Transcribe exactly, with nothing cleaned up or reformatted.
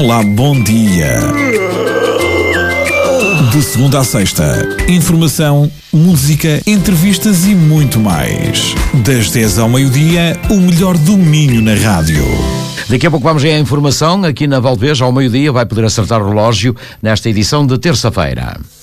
Olá, bom dia. De segunda à sexta, informação, música, entrevistas e muito mais. Das dez ao meio-dia, o melhor do Minho na rádio. Daqui a pouco vamos à informação. Aqui na Valdevez, ao meio-dia, vai poder acertar o relógio nesta edição de terça-feira.